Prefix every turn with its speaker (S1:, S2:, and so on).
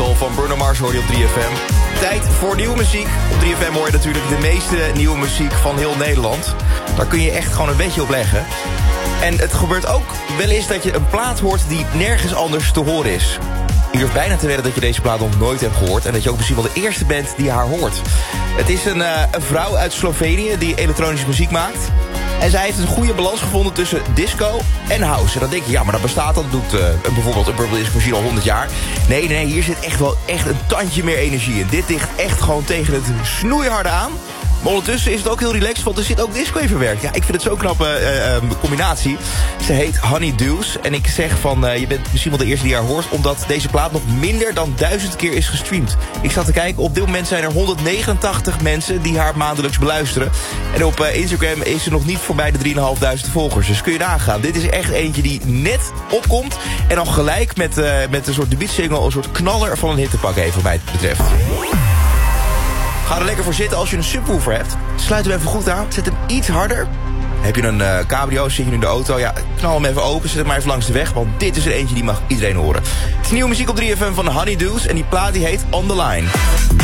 S1: Crystal van Bruno Mars hoor je op 3FM. Tijd voor nieuwe muziek. Op 3FM hoor je natuurlijk de meeste nieuwe muziek van heel Nederland. Daar kun je echt gewoon een beetje op leggen. En het gebeurt ook wel eens dat je een plaat hoort die nergens anders te horen is. Je durft bijna te wedden dat je deze plaat nog nooit hebt gehoord... en dat je ook misschien wel de eerste bent die haar hoort. Het is een vrouw uit Slovenië die elektronische muziek maakt. En zij heeft een goede balans gevonden tussen disco en house. En dan denk je, ja, maar dat bestaat, dat doet bijvoorbeeld een Purple Disco Machine al 100 jaar. Nee, hier zit echt wel een tandje meer energie in. Dit ligt echt gewoon tegen het snoeiharde aan. Maar ondertussen is het ook heel relaxed, want er zit ook disco in verwerkt. Ja, ik vind het zo'n knappe combinatie. Ze heet Honey Dews. En ik zeg van, je bent misschien wel de eerste die haar hoort... omdat deze plaat nog minder dan 1000 keer is gestreamd. Ik zat te kijken, op dit moment zijn er 189 mensen... die haar maandelijks beluisteren. En op Instagram is ze nog niet voorbij de 3.500 volgers. Dus kun je nagaan. Dit is echt eentje die net opkomt... en dan gelijk met een soort debuutsingle... een soort knaller van een hit te pakken heeft, wat mij het betreft. Ga er lekker voor zitten als je een subwoofer hebt. Sluit hem even goed aan, zet hem iets harder. Heb je een cabrio, zit je nu in de auto... ja, knal hem even open, zet hem maar even langs de weg... want dit is er eentje die mag iedereen horen. Het is nieuwe muziek op 3FM van Honey Dews... en die plaat die heet On The Line.